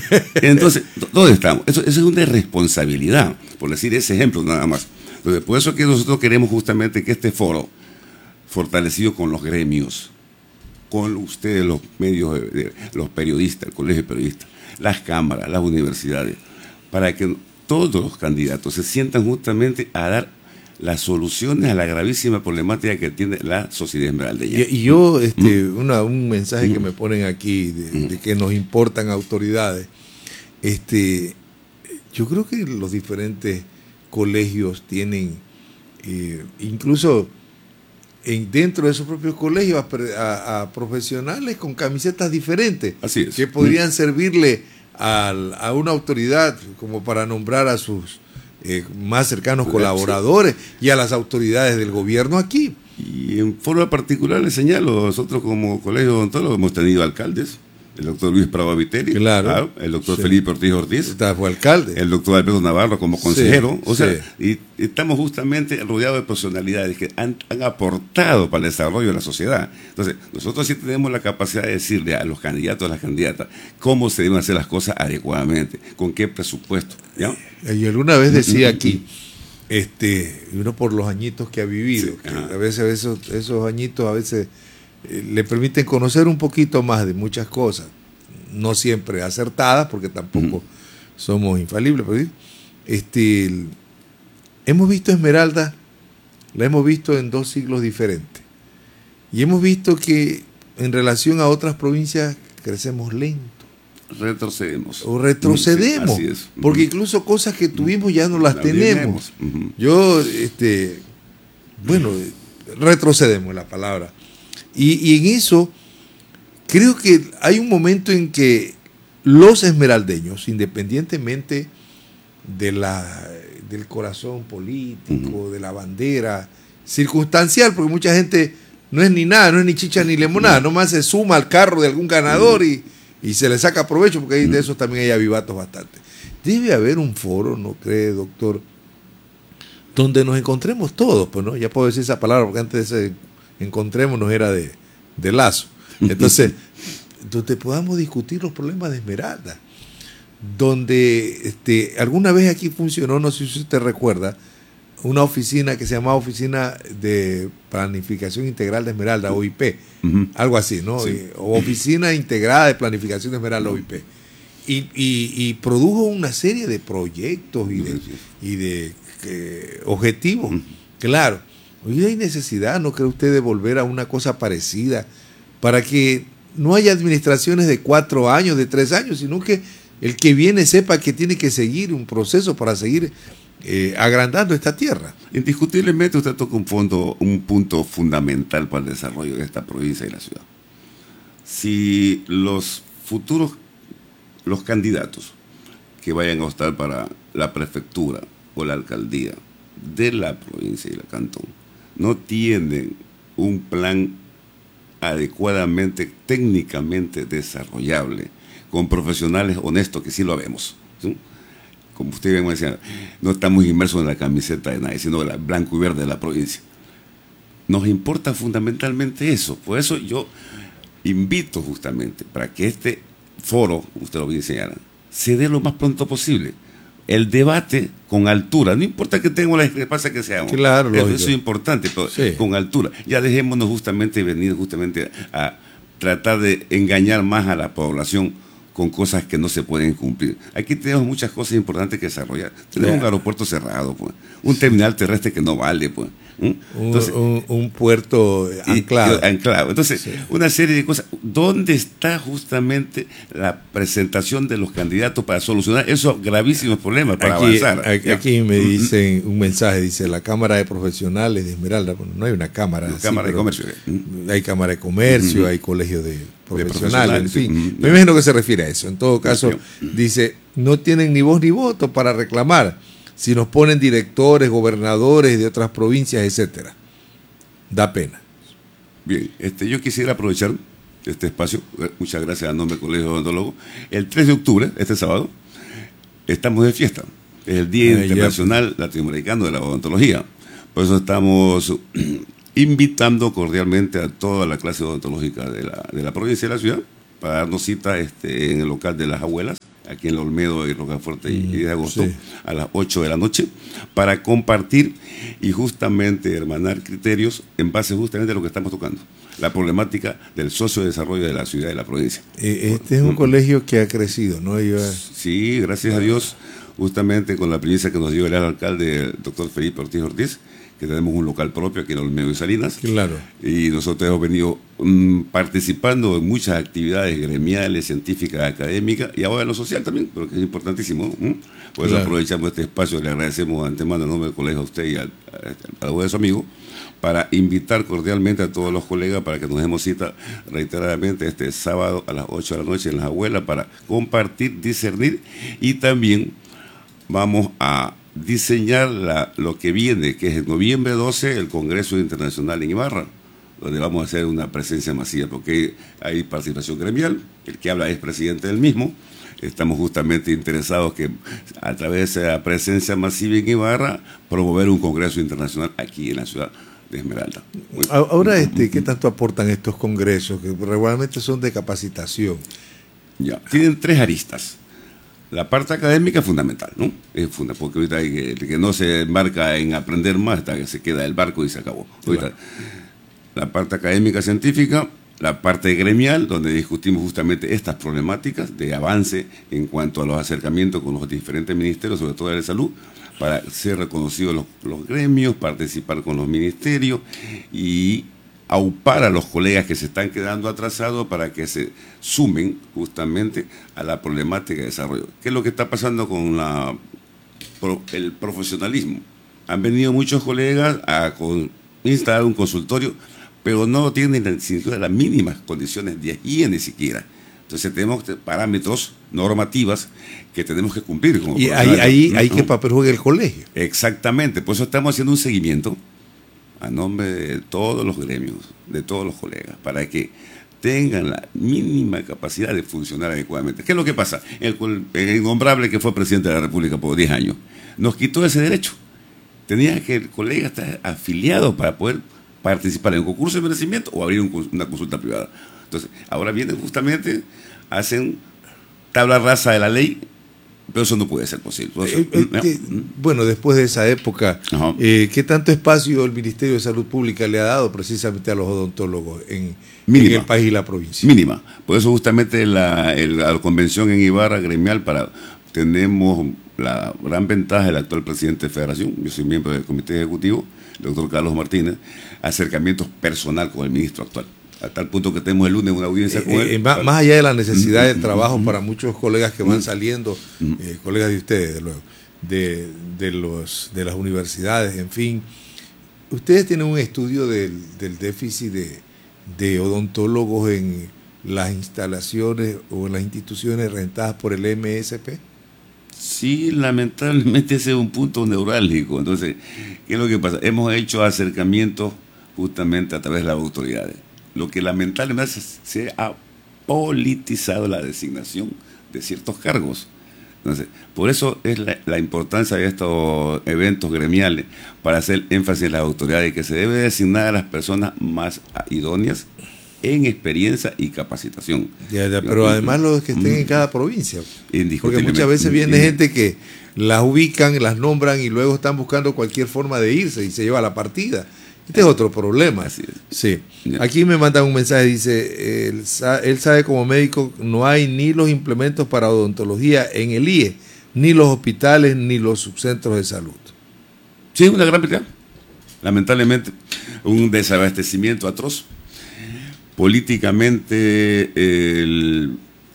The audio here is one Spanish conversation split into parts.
Entonces, ¿dónde estamos? Eso es una responsabilidad, por decir ese ejemplo nada más. Entonces, por eso es que nosotros queremos justamente que este foro, fortalecido con los gremios, con ustedes, los medios, los periodistas, el colegio de periodistas, las cámaras, las universidades, para que todos los candidatos se sientan justamente a dar las soluciones a la gravísima problemática que tiene la sociedad esmeraldeña. Y yo, un mensaje que me ponen aquí de que nos importan autoridades, yo creo que los diferentes colegios tienen, incluso dentro de esos propios colegios, a profesionales con camisetas diferentes. Así es. Que podrían servirle a una autoridad como para nombrar a sus más cercanos colaboradores y a las autoridades del gobierno aquí. Y en forma particular les señalo, nosotros como colegio odontólogos hemos tenido alcaldes, el doctor Luis Prado Viteri, claro, el doctor Felipe Ortiz, fue alcalde, el doctor Alberto Navarro como consejero, sí, o sea, y estamos justamente rodeados de personalidades que han aportado para el desarrollo de la sociedad. Entonces, nosotros sí tenemos la capacidad de decirle a los candidatos, a las candidatas, cómo se deben hacer las cosas adecuadamente, con qué presupuesto, ¿ya? Y alguna vez decía aquí, uno por los añitos que ha vivido, que a veces esos añitos a veces le permiten conocer un poquito más de muchas cosas, no siempre acertadas, porque tampoco somos infalibles, pero hemos visto Esmeralda, la hemos visto en 2 siglos diferentes, y hemos visto que en relación a otras provincias crecemos lento. Retrocedemos. Sí, así es. Porque incluso cosas que tuvimos ya no las tenemos. Yo, retrocedemos la palabra. Y en eso, creo que hay un momento en que los esmeraldeños, independientemente del corazón político, de la bandera circunstancial, porque mucha gente no es ni nada, no es ni chicha ni limonada, nomás se suma al carro de algún ganador y se le saca provecho, porque de esos también hay avivatos bastante. Debe haber un foro, ¿no cree, doctor?, donde nos encontremos todos, pues, ¿no? Ya puedo decir esa palabra, porque antes de ese encontrémonos era de lazo. Entonces, donde podamos discutir los problemas de Esmeralda, donde alguna vez aquí funcionó, no sé si usted recuerda, una oficina que se llamaba Oficina de Planificación Integral de Esmeralda, OIP, algo así, ¿no? Sí. O Oficina Integrada de Planificación de Esmeralda, OIP. Y produjo una serie de proyectos y de objetivos. Claro, hoy hay necesidad, ¿no cree usted, de volver a una cosa parecida para que no haya administraciones de 4 años, de 3 años, sino que el que viene sepa que tiene que seguir un proceso para seguir agrandando esta tierra? Indiscutiblemente usted toca un punto fundamental para el desarrollo de esta provincia y la ciudad. Si los candidatos que vayan a optar para la prefectura o la alcaldía de la provincia y el cantón no tienen un plan adecuadamente, técnicamente desarrollable, con profesionales honestos, que sí lo vemos, ¿sí? Como usted bien me decía, no estamos inmersos en la camiseta de nadie, sino en la blanco y verde de la provincia. Nos importa fundamentalmente eso. Por eso yo invito justamente para que este foro, usted lo bien señala, se dé lo más pronto posible. El debate con altura, no importa que tengamos la discrepancia que seamos. Claro, eso es importante, pero sí, con altura. Ya dejémonos venir a tratar de engañar más a la población con cosas que no se pueden cumplir. Aquí tenemos muchas cosas importantes que desarrollar. Tenemos un aeropuerto cerrado, pues, un terminal terrestre que no vale, pues. Entonces, un puerto anclado. Entonces, sí, una serie de cosas. ¿Dónde está justamente la presentación de los candidatos para solucionar esos gravísimos problemas, para avanzar? Aquí me dicen un mensaje, dice la Cámara de Profesionales de Esmeralda. Bueno, no hay una cámara. No, Cámara de Comercio. Hay Cámara de Comercio, hay colegios de profesionales, en fin. Me imagino que se refiere a eso. En todo caso, dice, no tienen ni voz ni voto para reclamar si nos ponen directores, gobernadores de otras provincias, etcétera. Da pena. Bien, yo quisiera aprovechar este espacio, muchas gracias a nombre del Colegio Odontológico. El 3 de octubre, este sábado, estamos de fiesta. Es el Día Internacional Latinoamericano de la Odontología. Por eso estamos invitando cordialmente a toda la clase odontológica de la provincia y de la ciudad para darnos cita en el local de las abuelas, aquí en el Olmedo y Rocafuerte y de agosto, sí, a las 8 de la noche, para compartir y justamente hermanar criterios en base justamente a lo que estamos tocando, la problemática del sociodesarrollo de la ciudad y de la provincia. Este es un colegio que ha crecido, ¿no? Sí, gracias a Dios, justamente con la primicia que nos dio el alcalde, el doctor Felipe Ortiz Ortiz, que tenemos un local propio aquí en Olmedo y Salinas. Claro. Y nosotros hemos venido participando en muchas actividades gremiales, científicas, académicas y ahora en lo social también, porque es importantísimo. Por eso aprovechamos este espacio, le agradecemos de antemano en nombre del colegio a usted y a de su amigo, para invitar cordialmente a todos los colegas para que nos demos cita reiteradamente este sábado a las 8 de la noche en Las Abuelas para compartir, discernir y también vamos a diseñar lo que viene, que es en noviembre 12 el Congreso Internacional en Ibarra, donde vamos a hacer una presencia masiva, porque hay participación gremial, el que habla es presidente del mismo, estamos justamente interesados que a través de la presencia masiva en Ibarra, promover un Congreso Internacional aquí en la ciudad de Esmeralda. Ahora, ¿qué tanto aportan estos congresos, que regularmente son de capacitación? Ya, tienen 3 aristas. La parte académica es fundamental, ¿no? Es fundamental, porque ahorita hay que no se embarca en aprender más hasta que se queda el barco y se acabó. Ahorita, la parte académica científica, la parte gremial, donde discutimos justamente estas problemáticas de avance en cuanto a los acercamientos con los diferentes ministerios, sobre todo el de salud, para ser reconocidos los gremios, participar con los ministerios y aupar a los colegas que se están quedando atrasados para que se sumen justamente a la problemática de desarrollo. ¿Qué es lo que está pasando con el profesionalismo? Han venido muchos colegas a instalar un consultorio, pero no tienen ni siquiera las mínimas condiciones de higiene siquiera. Entonces tenemos parámetros, normativas que tenemos que cumplir. Como y ahí qué papel juega el colegio. Exactamente, por eso estamos haciendo un seguimiento a nombre de todos los gremios, de todos los colegas, para que tengan la mínima capacidad de funcionar adecuadamente. ¿Qué es lo que pasa? El innombrable que fue presidente de la República por 10 años, nos quitó ese derecho. Tenía que el colega estar afiliado para poder participar en un concurso de merecimiento o abrir una consulta privada. Entonces, ahora vienen justamente, hacen tabla rasa de la ley, pero eso no puede ser posible. Bueno, después de esa época, ¿qué tanto espacio el Ministerio de Salud Pública le ha dado precisamente a los odontólogos en el país y la provincia? Mínima. Por eso justamente la convención en Ibarra gremial tenemos la gran ventaja del actual presidente de Federación, yo soy miembro del comité ejecutivo, el doctor Carlos Martínez, acercamientos personal con el ministro actual. A tal punto que tenemos el lunes una audiencia con él. Más allá de la necesidad de trabajo para muchos colegas que van saliendo, colegas de ustedes, de luego, de las universidades, en fin, ustedes tienen un estudio del déficit de odontólogos en las instalaciones o en las instituciones rentadas por el MSP. Sí, lamentablemente ese es un punto neurálgico. Entonces, ¿qué es lo que pasa? Hemos hecho acercamientos justamente a través de las autoridades. Lo que lamentablemente se ha politizado la designación de ciertos cargos. Entonces, por eso es la importancia de estos eventos gremiales, para hacer énfasis en las autoridades, que se debe designar a las personas más idóneas en experiencia y capacitación. Pero además los que estén en cada provincia. Porque muchas veces viene gente que las ubican, las nombran y luego están buscando cualquier forma de irse y se lleva la partida. Este es otro problema. Así es. Sí. Aquí me mandan un mensaje, dice, él sabe como médico no hay ni los implementos para odontología en el IE, ni los hospitales, ni los subcentros de salud. Sí, una gran prioridad. Lamentablemente, un desabastecimiento atroz. Políticamente, el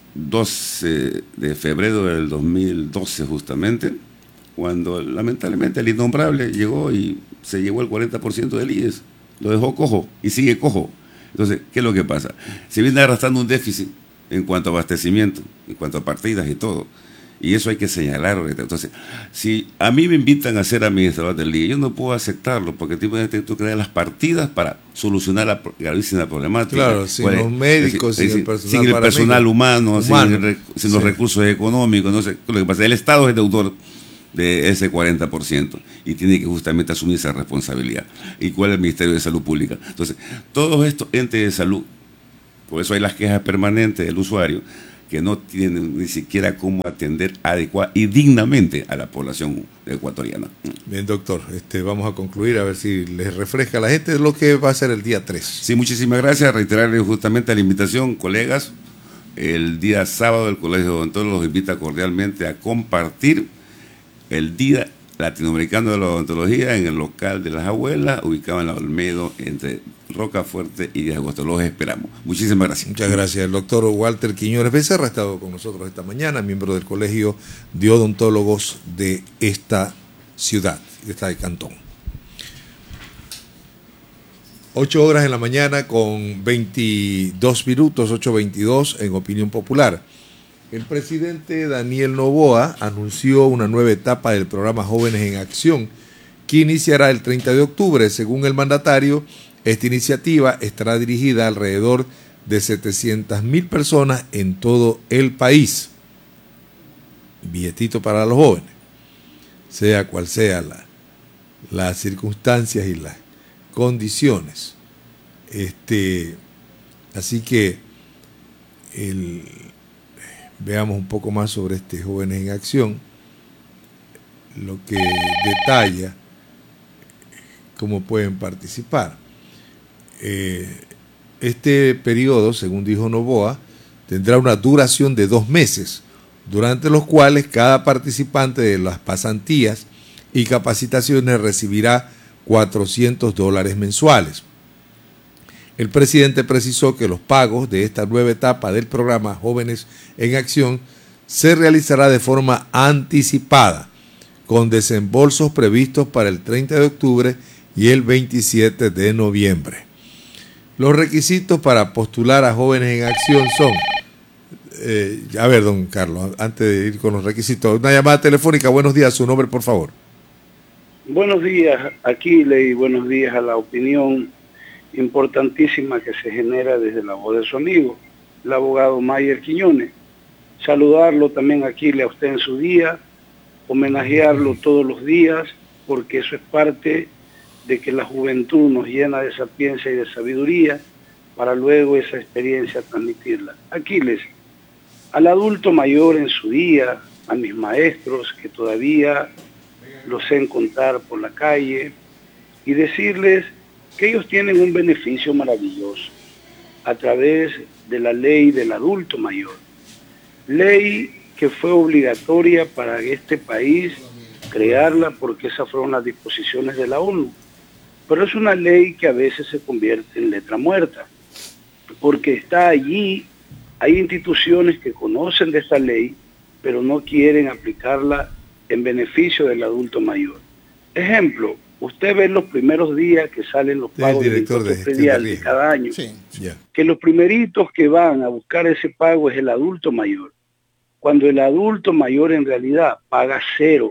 12 de febrero del 2012 justamente, cuando lamentablemente el innombrable llegó y se llevó el 40% del IES, lo dejó cojo y sigue cojo. Entonces, ¿qué es lo que pasa? Se viene arrastrando un déficit en cuanto a abastecimiento, en cuanto a partidas y todo. Y eso hay que señalarlo. Entonces, si a mí me invitan a ser administrador del IES, yo no puedo aceptarlo, porque tú creas las partidas para solucionar la gravísima problemática. Claro, sin los médicos, sin el personal humano, sin los recursos económicos. No sé, lo que pasa, el Estado es deudor de ese 40% y tiene que justamente asumir esa responsabilidad. ¿Y cuál es el Ministerio de Salud Pública? Entonces, todos estos entes de salud, por eso hay las quejas permanentes del usuario, que no tienen ni siquiera cómo atender adecuada y dignamente a la población ecuatoriana. Bien, doctor, vamos a concluir a ver si les refresca a la gente lo que va a ser el día 3. Sí, muchísimas gracias. Reiterarles justamente la invitación, colegas. El día sábado el Colegio de Odontólogos los invita cordialmente a compartir el Día Latinoamericano de la Odontología en el local de las abuelas, ubicado en la Olmedo, entre Rocafuerte y 10 de agosto. Los esperamos. Muchísimas gracias. Muchas gracias. El doctor Walter Quiñones Becerra ha estado con nosotros esta mañana, miembro del Colegio de Odontólogos de esta ciudad, de esta cantón. 8 horas en la mañana con 22 minutos, 8:22 en Opinión Popular. El presidente Daniel Noboa anunció una nueva etapa del programa Jóvenes en Acción, que iniciará el 30 de octubre. Según el mandatario, esta iniciativa estará dirigida a alrededor de 700.000 personas en todo el país. Billetito para los jóvenes, sea cual sea las circunstancias y las condiciones. Así que veamos un poco más sobre Jóvenes en Acción, lo que detalla cómo pueden participar. Este periodo, según dijo Noboa, tendrá una duración de 2 meses, durante los cuales cada participante de las pasantías y capacitaciones recibirá $400 mensuales. El presidente precisó que los pagos de esta nueva etapa del programa Jóvenes en Acción se realizará de forma anticipada, con desembolsos previstos para el 30 de octubre y el 27 de noviembre. Los requisitos para postular a Jóvenes en Acción son, a ver, don Carlos, antes de ir con los requisitos, una llamada telefónica. Buenos días, su nombre, por favor. Buenos días, Aquiles, y buenos días a la opinión importantísima que se genera desde la voz de su amigo, el abogado Mayer Quiñones. Saludarlo también, Aquiles, a usted en su día, homenajearlo todos los días, porque eso es parte de que la juventud nos llena de sapiencia y de sabiduría para luego esa experiencia transmitirla. Aquiles, al adulto mayor en su día, a mis maestros que todavía los sé encontrar por la calle, y decirles que ellos tienen un beneficio maravilloso a través de la ley del adulto mayor. Ley que fue obligatoria para este país crearla porque esas fueron las disposiciones de la ONU. Pero es una ley que a veces se convierte en letra muerta, porque está allí, hay instituciones que conocen de esta ley, pero no quieren aplicarla en beneficio del adulto mayor. Ejemplo, usted ve los primeros días que salen los pagos del impuesto predial de cada año, que los primeritos que van a buscar ese pago es el adulto mayor, cuando el adulto mayor en realidad paga cero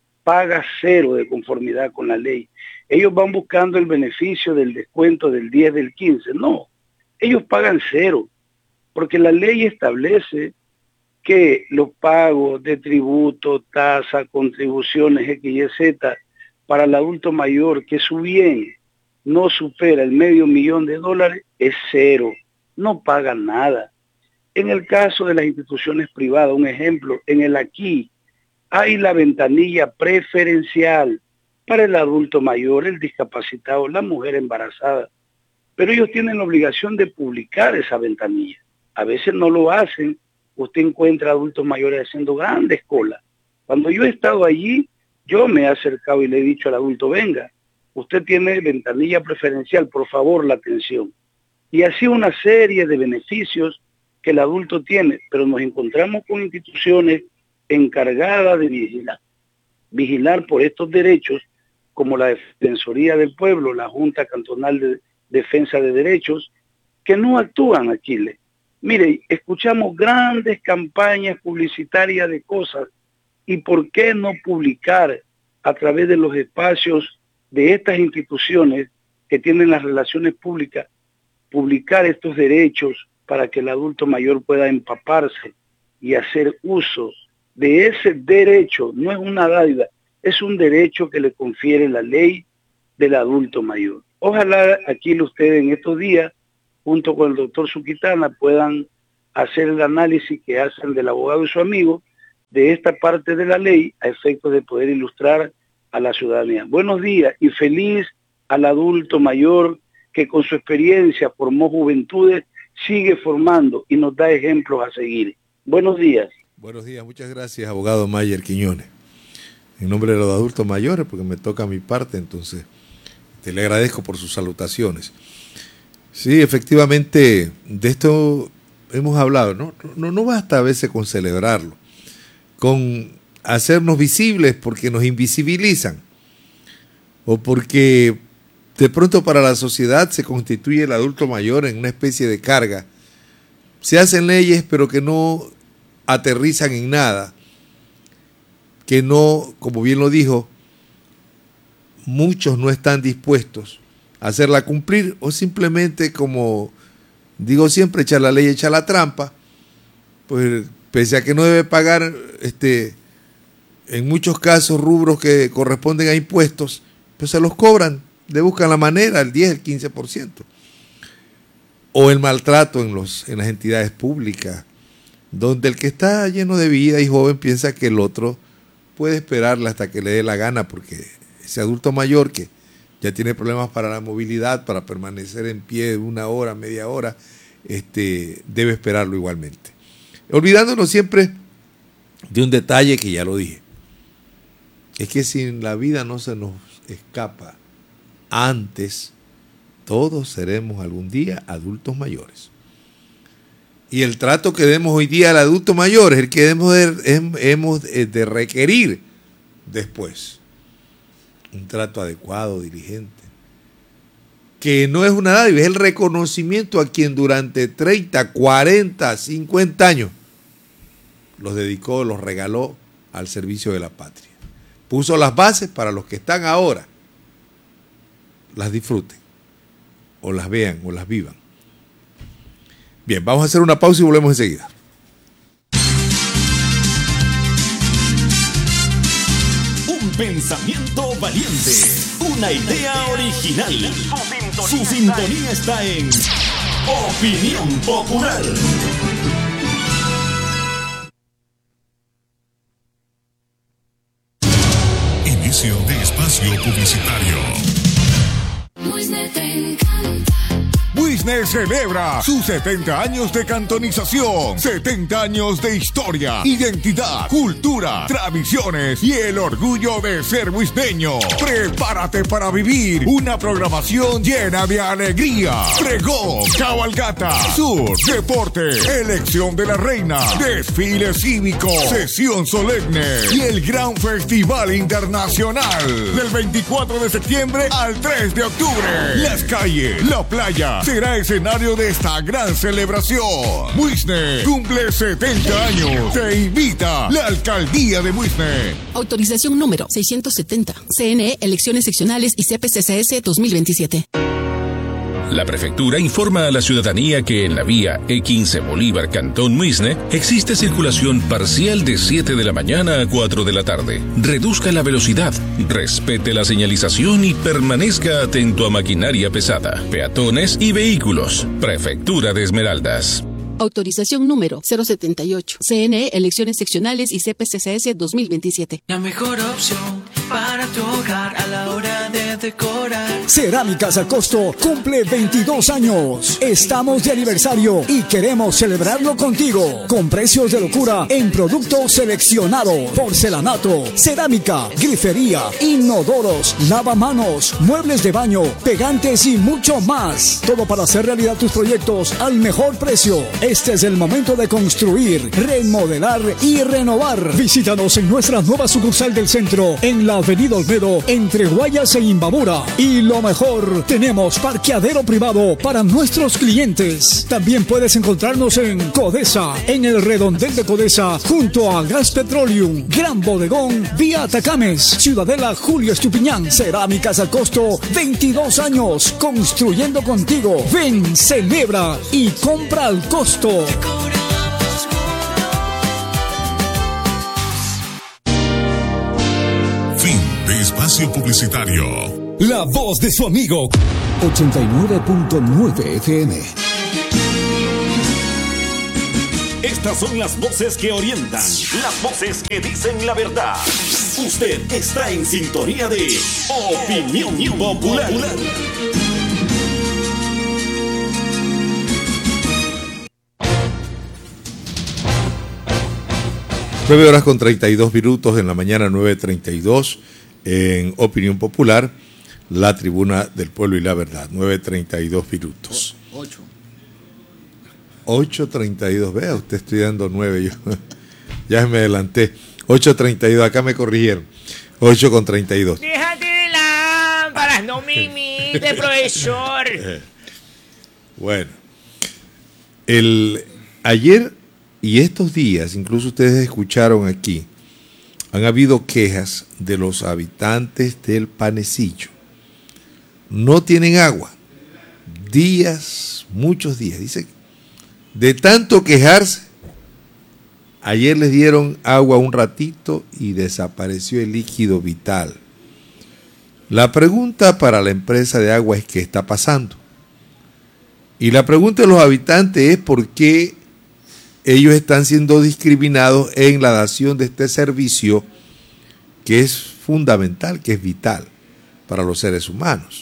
de conformidad con la ley. Ellos van buscando el beneficio del descuento del 10, del 15. No, ellos pagan cero, porque la ley establece que los pagos de tributo, tasa, contribuciones, X y Z, para el adulto mayor, que su bien no supera el $500,000, es cero, no pagan nada. En el caso de las instituciones privadas, un ejemplo, en el aquí hay la ventanilla preferencial para el adulto mayor, el discapacitado, la mujer embarazada, pero ellos tienen la obligación de publicar esa ventanilla. A veces no lo hacen, usted encuentra adultos mayores haciendo grandes colas. Cuando yo he estado allí, yo me he acercado y le he dicho al adulto, venga, usted tiene ventanilla preferencial, por favor, la atención. Y así una serie de beneficios que el adulto tiene, pero nos encontramos con instituciones encargadas de vigilar por estos derechos, como la Defensoría del Pueblo, la Junta Cantonal de Defensa de Derechos, que no actúan aquí. Mire, escuchamos grandes campañas publicitarias de cosas, ¿y por qué no publicar a través de los espacios de estas instituciones que tienen las relaciones públicas, publicar estos derechos para que el adulto mayor pueda empaparse y hacer uso de ese derecho? No es una dádiva, es un derecho que le confiere la ley del adulto mayor. Ojalá aquí ustedes en estos días, junto con el doctor Suquitana, puedan hacer el análisis que hacen del abogado y su amigo de esta parte de la ley a efectos de poder ilustrar a la ciudadanía. Buenos días y feliz al adulto mayor que con su experiencia formó juventudes, sigue formando y nos da ejemplos a seguir. Buenos días. Buenos días, muchas gracias, abogado Mayer Quiñones. En nombre de los adultos mayores, porque me toca mi parte, entonces le agradezco por sus salutaciones. Sí, efectivamente, de esto hemos hablado, no basta a veces con celebrarlo, con hacernos visibles porque nos invisibilizan, o porque de pronto para la sociedad se constituye el adulto mayor en una especie de carga. Se hacen leyes pero que no aterrizan en nada, que no, como bien lo dijo, muchos no están dispuestos a hacerla cumplir, o simplemente, como digo siempre, echar la ley, echar la trampa, pues pese a que no debe pagar en muchos casos rubros que corresponden a impuestos, pues se los cobran, le buscan la manera, el 10, el 15%. O el maltrato en las entidades públicas, donde el que está lleno de vida y joven piensa que el otro puede esperarle hasta que le dé la gana, porque ese adulto mayor que ya tiene problemas para la movilidad, para permanecer en pie 1 hora, media hora, debe esperarlo igualmente. Olvidándonos siempre de un detalle que ya lo dije, es que si la vida no se nos escapa antes, todos seremos algún día adultos mayores. Y el trato que demos hoy día al adulto mayor es el que hemos de requerir después. Un trato adecuado, diligente. Que no es una dádiva, es el reconocimiento a quien durante 30, 40, 50 años los dedicó, los regaló al servicio de la patria. Puso las bases para los que están ahora, las disfruten, o las vean, o las vivan. Bien, vamos a hacer una pausa y volvemos enseguida. Un pensamiento valiente, una idea original. Su sintonía está en Opinión Popular. Inicio de espacio publicitario. Wisner celebra sus 70 años de cantonización, 70 años de historia, identidad, cultura, tradiciones y el orgullo de ser wisneño. Prepárate para vivir una programación llena de alegría. Pregón, cabalgata, sur, deporte, elección de la reina, desfile cívico, sesión solemne y el gran festival internacional del 24 de septiembre al 3 de octubre. Las calles, la playa será escenario de esta gran celebración. Muisne cumple 70 años. Te invita la alcaldía de Muisne. Autorización número 670. CNE, elecciones seccionales y CPCCS 2027. La prefectura informa a la ciudadanía que en la vía E15 Bolívar Cantón Muisne existe circulación parcial de 7 de la mañana a 4 de la tarde. Reduzca la velocidad, respete la señalización y permanezca atento a maquinaria pesada, peatones y vehículos. Prefectura de Esmeraldas. Autorización número 078. CNE, elecciones seccionales y CPCCS 2027. La mejor opción para tu hogar a la hora de decorar. Cerámicas al Costo cumple 22 años. Estamos de aniversario y queremos celebrarlo contigo. Con precios de locura en productos seleccionados. Porcelanato, cerámica, grifería, inodoros, lavamanos, muebles de baño, pegantes y mucho más. Todo para hacer realidad tus proyectos al mejor precio. Este es el momento de construir, remodelar y renovar. Visítanos en nuestra nueva sucursal del centro, en la Avenida Olmedo, entre Guayas e Imbabura. Y lo mejor, tenemos parqueadero privado para nuestros clientes. También puedes encontrarnos en Codesa, en el redondel de Codesa, junto a Gas Petroleum, Gran Bodegón, vía Atacames, Ciudadela Julio Estupiñán. Cerámicas al Costo, 22 años, construyendo contigo. Ven, celebra y compra al costo. Fin de espacio publicitario. La voz de su amigo 89.9 FM. Estas son las voces que orientan, las voces que dicen la verdad. Usted está en sintonía de Opinión Popular. 9:32 en la mañana, 9:32 en Opinión Popular, la tribuna del pueblo y la verdad. 9:32. 8:32, vea, usted estudiando 9, yo ya me adelanté. 8:32, acá me corrigieron. 8:32. Déjate de lámparas, no me imites, profesor. Bueno, ayer y estos días, incluso ustedes escucharon aquí, han habido quejas de los habitantes del Panecillo. No tienen agua. Días, muchos días. Dice, de tanto quejarse, ayer les dieron agua un ratito y desapareció el líquido vital. La pregunta para la empresa de agua es ¿qué está pasando? Y la pregunta de los habitantes es ¿por qué ellos están siendo discriminados en la dación de este servicio que es fundamental, que es vital para los seres humanos?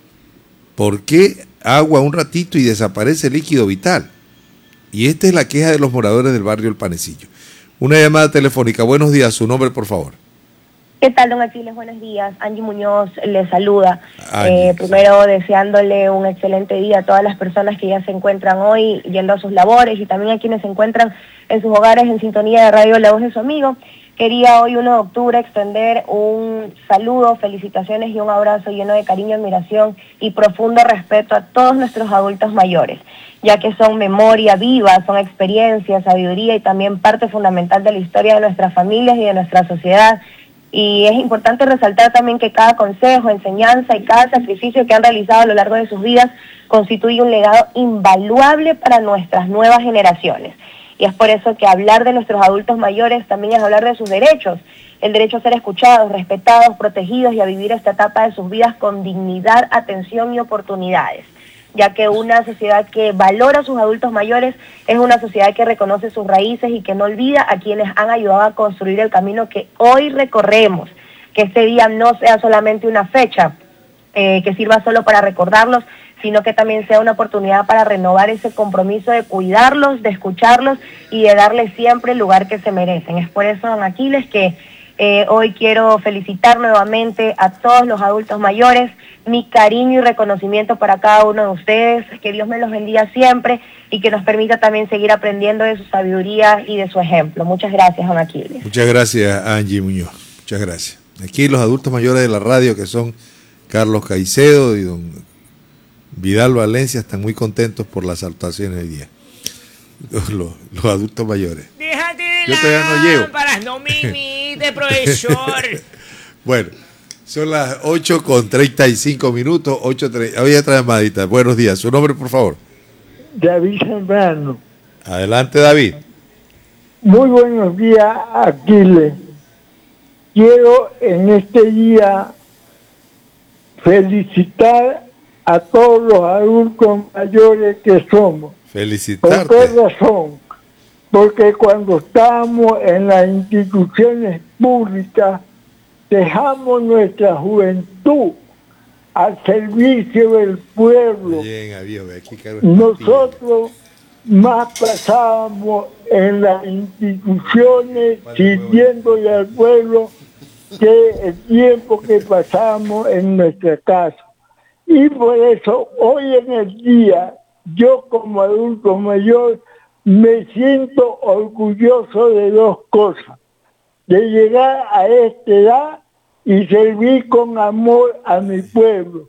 ¿Por qué agua un ratito y desaparece el líquido vital? Y esta es la queja de los moradores del barrio El Panecillo. Una llamada telefónica. Buenos días, su nombre, por favor. ¿Qué tal, don Aquiles? Buenos días. Angie Muñoz le saluda. Angie. Primero deseándole un excelente día a todas las personas que ya se encuentran hoy yendo a sus labores y también a quienes se encuentran en sus hogares en sintonía de Radio La Voz de su Amigo. Quería hoy 1 de octubre extender un saludo, felicitaciones y un abrazo lleno de cariño, admiración y profundo respeto a todos nuestros adultos mayores, ya que son memoria viva, son experiencia, sabiduría y también parte fundamental de la historia de nuestras familias y de nuestra sociedad. Y es importante resaltar también que cada consejo, enseñanza y cada sacrificio que han realizado a lo largo de sus vidas constituye un legado invaluable para nuestras nuevas generaciones. Y es por eso que hablar de nuestros adultos mayores también es hablar de sus derechos, el derecho a ser escuchados, respetados, protegidos y a vivir esta etapa de sus vidas con dignidad, atención y oportunidades, ya que una sociedad que valora a sus adultos mayores es una sociedad que reconoce sus raíces y que no olvida a quienes han ayudado a construir el camino que hoy recorremos, que este día no sea solamente una fecha que sirva solo para recordarlos, sino que también sea una oportunidad para renovar ese compromiso de cuidarlos, de escucharlos y de darles siempre el lugar que se merecen. Es por eso, don Aquiles, que hoy quiero felicitar nuevamente a todos los adultos mayores, mi cariño y reconocimiento para cada uno de ustedes, que Dios me los bendiga siempre y que nos permita también seguir aprendiendo de su sabiduría y de su ejemplo. Muchas gracias, don Aquiles. Muchas gracias, Angie Muñoz. Muchas gracias. Aquí los adultos mayores de la radio, que son Carlos Caicedo y don Vidal Valencia, están muy contentos por las actuaciones del día. Los adultos mayores. Déjate de Yo todavía no llego. lámparas, no me imites, profesor. Bueno, son las 8:35. 8:30. Oye, otra llamadita. Buenos días. Su nombre, por favor. David Zambrano. Adelante, David. Muy buenos días, Aquiles. Quiero en este día felicitar a todos los adultos mayores que somos. Felicitarte. ¿Por qué razón? Porque cuando estamos en las instituciones públicas, dejamos nuestra juventud al servicio del pueblo. Bien, adiós, aquí, Nosotros más pasábamos en las instituciones sirviéndole al pueblo que el tiempo que pasamos en nuestra casa. Y por eso hoy en el día, yo como adulto mayor me siento orgulloso de 2 cosas: de llegar a esta edad y servir con amor a mi pueblo.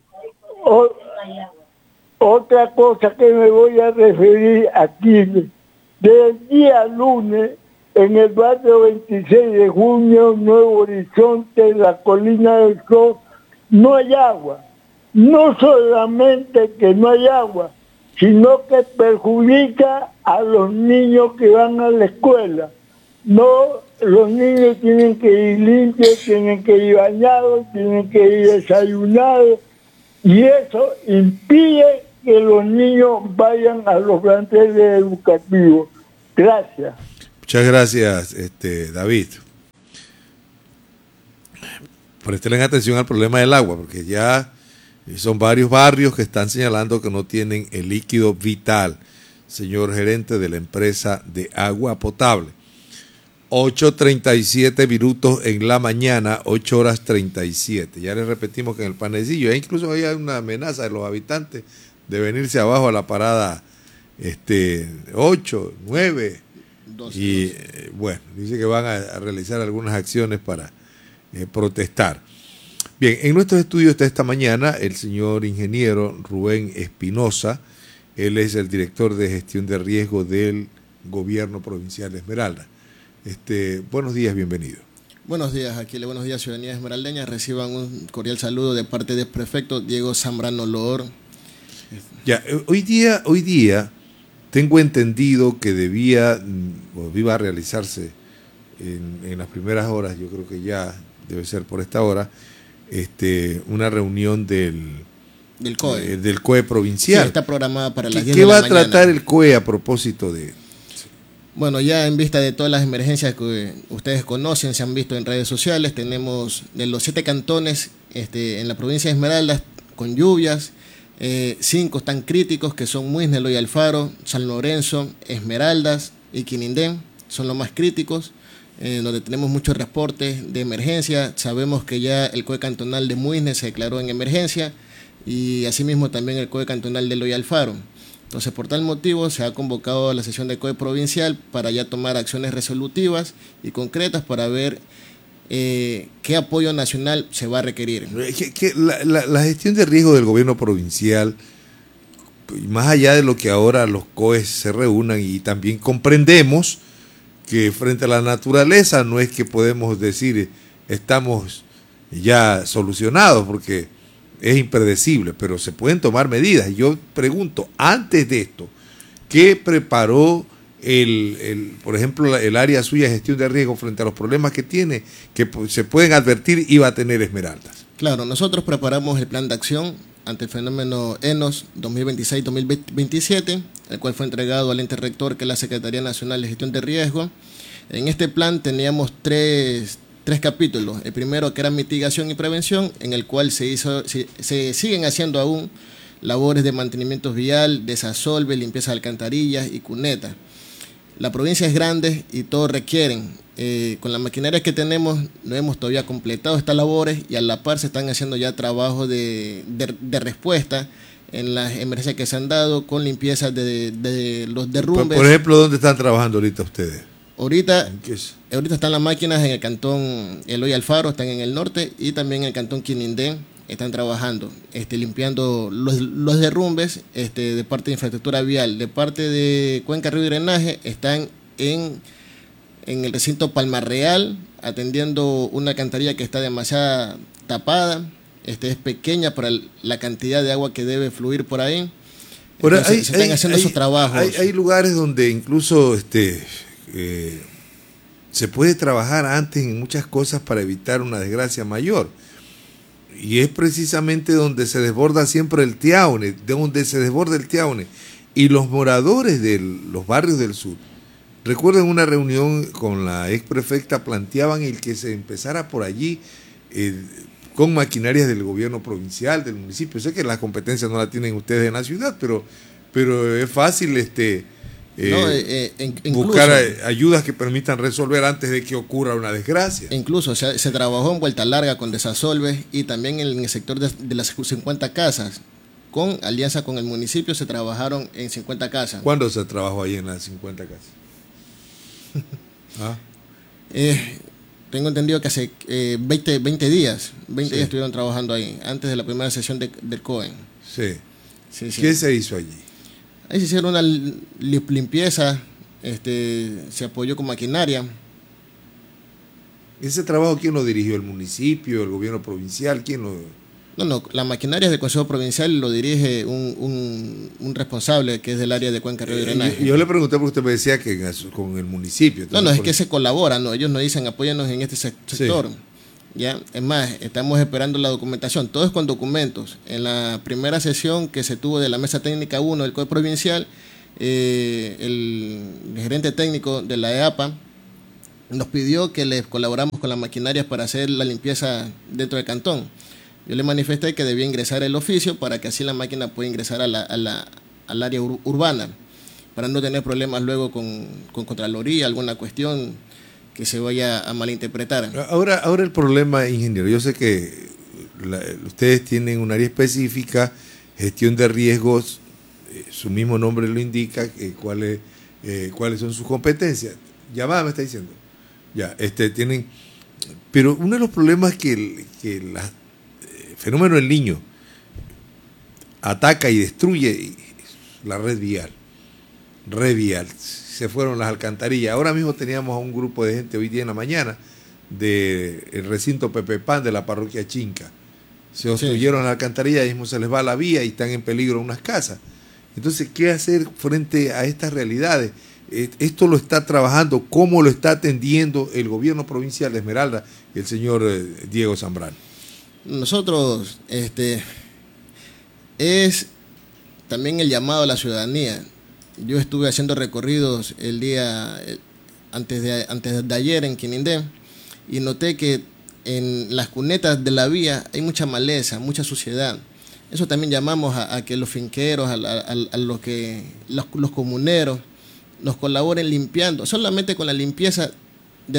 Otra cosa que me voy a referir aquí, desde el día lunes, en el barrio 26 de junio, Nuevo Horizonte, la Colina del Sol, no hay agua. No solamente que no hay agua, sino que perjudica a los niños que van a la escuela. No, los niños tienen que ir limpios, tienen que ir bañados, tienen que ir desayunados, y eso impide que los niños vayan a los planteles educativos. Gracias. Muchas gracias, David. Presten atención al problema del agua, porque ya son varios barrios que están señalando que no tienen el líquido vital. Señor gerente de la empresa de agua potable. 8:37 minutos en la mañana, 8:37. Ya les repetimos que en el panecillo, incluso hay una amenaza de los habitantes de venirse abajo a la parada 8, 9. Y bueno, dice que van a realizar algunas acciones para protestar. Bien, en nuestros estudios está esta mañana el señor ingeniero Rubén Espinosa. Él es el director de gestión de riesgo del gobierno provincial de Esmeralda. Buenos días, bienvenido. Buenos días, Aquile, buenos días, ciudadanía esmeraldeña. Reciban un cordial saludo de parte del prefecto Diego Zambrano Loor. Ya, hoy día tengo entendido que iba a realizarse en las primeras horas, yo creo que ya debe ser por esta hora, una reunión del COE provincial. Sí, está programada para las 10 ¿Qué de la va a mañana. tratar el COE a propósito de...? Bueno, ya en vista de todas las emergencias que ustedes conocen, se han visto en redes sociales, tenemos de los 7 cantones en la provincia de Esmeraldas con lluvias, 5 están críticos, que son Muisne, Eloy Alfaro, San Lorenzo, Esmeraldas y Quinindén, son los más críticos, donde tenemos muchos reportes de emergencia. Sabemos que ya el COE cantonal de Muisne se declaró en emergencia y asimismo también el COE cantonal de Eloy Alfaro. Entonces, por tal motivo, se ha convocado a la sesión de COE provincial para ya tomar acciones resolutivas y concretas para ver qué apoyo nacional se va a requerir. La gestión de riesgo del gobierno provincial, más allá de lo que ahora los COEs se reúnan, y también comprendemos que frente a la naturaleza no es que podemos decir estamos ya solucionados, porque es impredecible, pero se pueden tomar medidas. Yo pregunto, antes de esto, ¿qué preparó por ejemplo, el área suya de gestión de riesgo frente a los problemas que tiene, que se pueden advertir y va a tener Esmeraldas? Claro, nosotros preparamos el plan de acción ante el fenómeno ENOS 2026-2027, el cual fue entregado al ente rector, que es la Secretaría Nacional de Gestión de Riesgo. En este plan teníamos tres capítulos. El primero, que era mitigación y prevención, en el cual se siguen haciendo aún labores de mantenimiento vial, desasolve, limpieza de alcantarillas y cuneta. La provincia es grande y todos requieren. Con la maquinaria que tenemos, no hemos todavía completado estas labores, y a la par se están haciendo ya trabajos de respuesta en las emergencias que se han dado, con limpieza de los derrumbes. Por ejemplo, ¿dónde están trabajando ahorita ustedes? Ahorita están las máquinas en el cantón Eloy Alfaro, están en el norte, y también en el cantón Quinindén están trabajando, limpiando los derrumbes de parte de infraestructura vial. De parte de Cuenca Río y Drenaje están en el recinto Palmarreal, atendiendo una alcantarilla que está demasiado tapada, es pequeña para la cantidad de agua que debe fluir por ahí. Se están haciendo esos trabajos. Hay lugares donde incluso se puede trabajar antes en muchas cosas para evitar una desgracia mayor. Y es precisamente donde se desborda siempre el Tiaune, y los moradores de los barrios del sur. Recuerdo en una reunión con la ex prefecta, planteaban el que se empezara por allí con maquinarias del gobierno provincial, del municipio. Sé que las competencias no las tienen ustedes en la ciudad, pero es fácil buscar ayudas que permitan resolver antes de que ocurra una desgracia. Incluso se trabajó en Vuelta Larga con desasolves, y también en el sector de las 50 casas. Con alianza con el municipio se trabajaron en 50 casas. ¿Cuándo se trabajó ahí en las 50 casas? Tengo entendido que hace 20 días estuvieron trabajando ahí, antes de la primera sesión del COE. Sí. ¿Qué se hizo allí? Ahí se hicieron una limpieza, se apoyó con maquinaria. ¿Ese trabajo quién lo dirigió? ¿El municipio, el gobierno provincial? ¿Quién lo...? No, la maquinaria del Consejo Provincial lo dirige un responsable que es del área de Cuenca Río y Drenaje. Yo le pregunté porque usted me decía que con el municipio. Es que se colabora, ellos nos dicen apóyanos en este sector. Sí. ¿Ya? Es más, estamos esperando la documentación, todo es con documentos. En la primera sesión que se tuvo de la Mesa Técnica 1 del COE Provincial, el gerente técnico de la EAPA nos pidió que les colaboramos con las maquinarias para hacer la limpieza dentro del cantón. Yo le manifesté que debía ingresar el oficio para que así la máquina pueda ingresar al área urbana, para no tener problemas luego con Contraloría, alguna cuestión que se vaya a malinterpretar. Ahora el problema, ingeniero, yo sé que ustedes tienen un área específica, gestión de riesgos, su mismo nombre lo indica, cuáles son sus competencias. Llamada me está diciendo. Ya, tienen, pero uno de los problemas que el fenómeno del Niño ataca y destruye la red vial. Se fueron las alcantarillas. Ahora mismo teníamos a un grupo de gente hoy día en la mañana del recinto Pepe Pan de la parroquia Chinca. Se obstruyeron las alcantarillas y mismo se les va la vía y están en peligro unas casas. Entonces, ¿qué hacer frente a estas realidades? Esto lo está trabajando, ¿cómo lo está atendiendo el gobierno provincial de Esmeralda y el señor Diego Zambrano? Nosotros, es también el llamado a la ciudadanía. Yo estuve haciendo recorridos el día antes de ayer en Quinindé y noté que en las cunetas de la vía hay mucha maleza, mucha suciedad. Eso también llamamos a que los finqueros, a los comuneros nos colaboren limpiando. Solamente con la limpieza de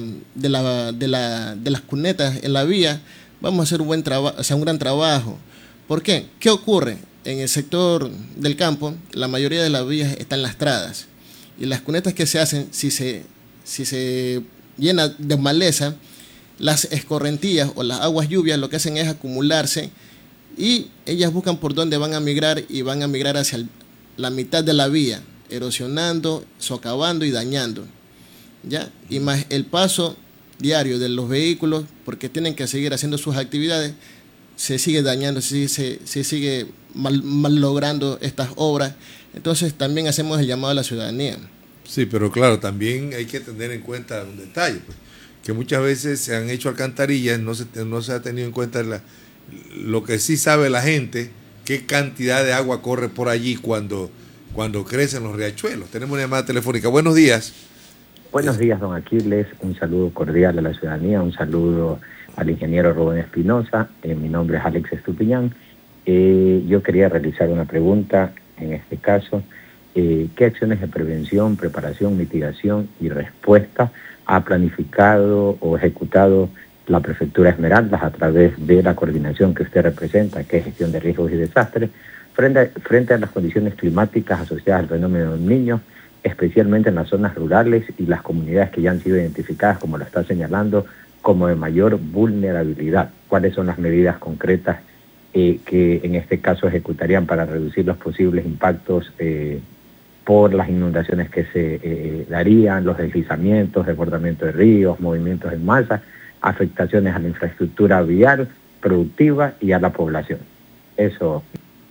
las cunetas en la vía vamos a hacer un gran trabajo. ¿Por qué? ¿Qué ocurre? En el sector del campo, la mayoría de las vías están lastradas y las cunetas que se hacen, si se llena de maleza, las escorrentías o las aguas lluvias lo que hacen es acumularse y ellas buscan por dónde van a migrar y van a migrar hacia la mitad de la vía, erosionando, socavando y dañando, ¿ya? Y más el paso diario de los vehículos, porque tienen que seguir haciendo sus actividades, se sigue dañando, se sigue mal logrando estas obras. Entonces también hacemos el llamado a la ciudadanía. Sí, pero claro, también hay que tener en cuenta un detalle, pues, que muchas veces se han hecho alcantarillas, no se ha tenido en cuenta lo que sí sabe la gente, qué cantidad de agua corre por allí cuando crecen los riachuelos. Tenemos una llamada telefónica. Buenos días. Buenos días, don Aquiles. Un saludo cordial a la ciudadanía, un saludo al ingeniero Rubén Espinosa. Mi nombre es Alex Estupiñán. Yo quería realizar una pregunta en este caso. ¿Qué acciones de prevención, preparación, mitigación y respuesta ha planificado o ejecutado la Prefectura Esmeraldas a través de la coordinación que usted representa, que es gestión de riesgos y desastres, frente a las condiciones climáticas asociadas al fenómeno del Niño, especialmente en las zonas rurales y las comunidades que ya han sido identificadas, como lo está señalando, como de mayor vulnerabilidad? ¿Cuáles son las medidas concretas que en este caso ejecutarían para reducir los posibles impactos por las inundaciones que se darían, los deslizamientos, desbordamiento de ríos, movimientos en masa, afectaciones a la infraestructura vial, productiva y a la población? Eso.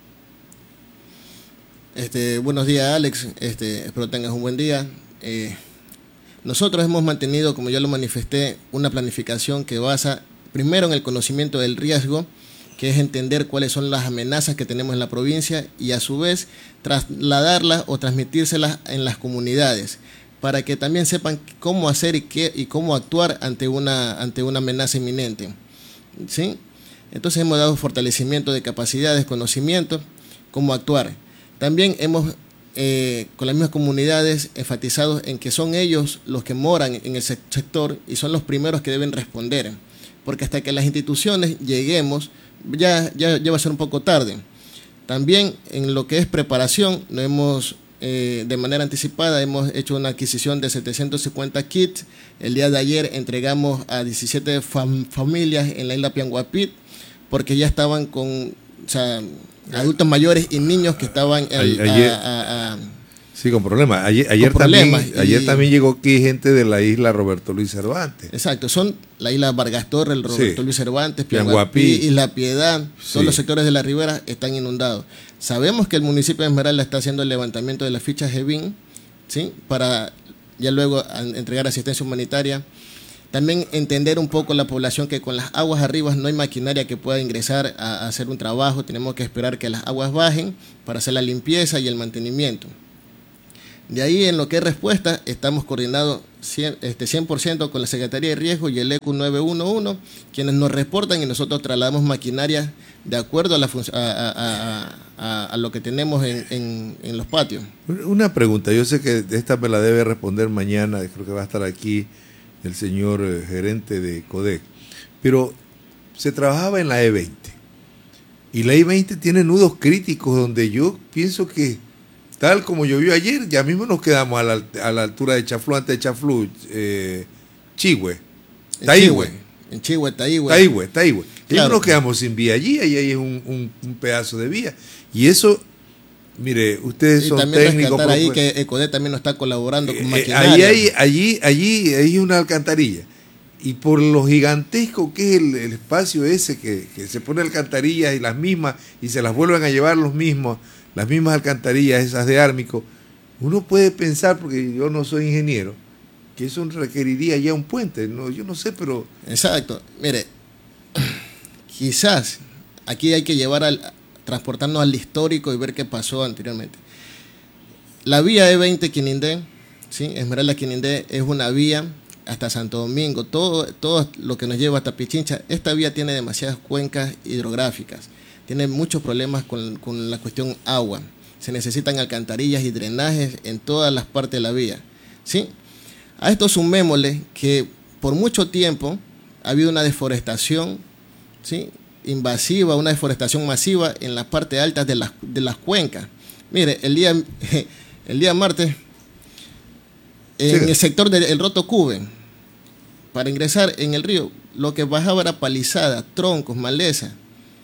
Buenos días, Alex. Espero tengas un buen día. Nosotros hemos mantenido, como ya lo manifesté, una planificación que basa primero en el conocimiento del riesgo, que es entender cuáles son las amenazas que tenemos en la provincia y a su vez trasladarlas o transmitírselas en las comunidades para que también sepan cómo hacer y cómo actuar ante una amenaza inminente, ¿sí? Entonces hemos dado fortalecimiento de capacidades, conocimientos, cómo actuar. También hemos, con las mismas comunidades, enfatizado en que son ellos los que moran en el sector y son los primeros que deben responder, porque hasta que las instituciones lleguemos, ya va a ser un poco tarde. También en lo que es preparación, de manera anticipada hemos hecho una adquisición de 750 kits. El día de ayer entregamos a 17 familias en la isla Pianguapit, porque ya estaban con adultos mayores y niños que estaban sí, con problemas. Ayer también llegó aquí gente de la isla Roberto Luis Cervantes. Exacto, son la isla Vargas Torres, el Roberto Luis Cervantes, Pianguapí, Isla Piedad, todos los sectores de la ribera están inundados. Sabemos que el municipio de Esmeralda está haciendo el levantamiento de las fichas GEBIN, ¿sí?, para ya luego entregar asistencia humanitaria. También entender un poco la población que con las aguas arriba no hay maquinaria que pueda ingresar a hacer un trabajo. Tenemos que esperar que las aguas bajen para hacer la limpieza y el mantenimiento. De ahí en lo que es respuesta, estamos coordinados 100% con la Secretaría de Riesgo y el ECU 911, quienes nos reportan y nosotros trasladamos maquinaria de acuerdo a lo que tenemos en los patios. Una pregunta, yo sé que esta me la debe responder mañana, creo que va a estar aquí el señor gerente de CODEC, pero se trabajaba en la E20 y la E20 tiene nudos críticos donde yo pienso que tal como llovió ayer, ya mismo nos quedamos a la altura de Chaflú, antes de Chaflú, Taihue. Ya nos quedamos sin vía allí, ahí hay un pedazo de vía. Y eso, mire, ustedes son técnicos. Y ahí que ECODEC también nos está colaborando con maquinaria. Allí hay una alcantarilla. Y por lo gigantesco que es el espacio ese, que se pone alcantarillas y las mismas, y se las vuelven a llevar las mismas alcantarillas, esas de Ármico, uno puede pensar, porque yo no soy ingeniero, que eso requeriría ya un puente, no, yo no sé, pero... Exacto, mire, quizás aquí hay que transportarnos al histórico y ver qué pasó anteriormente. La vía E20 Quinindé, ¿sí? Esmeralda Quinindé, es una vía hasta Santo Domingo, todo lo que nos lleva hasta Pichincha. Esta vía tiene demasiadas cuencas hidrográficas, tiene muchos problemas con la cuestión agua, se necesitan alcantarillas y drenajes en todas las partes de la vía, ¿sí? A esto sumémosle que por mucho tiempo ha habido una deforestación, ¿sí? Invasiva, una deforestación masiva en las partes altas de las cuencas. Mire, el día martes, en el sector del Roto Cuben, para ingresar en el río, lo que bajaba era palizada, troncos, maleza.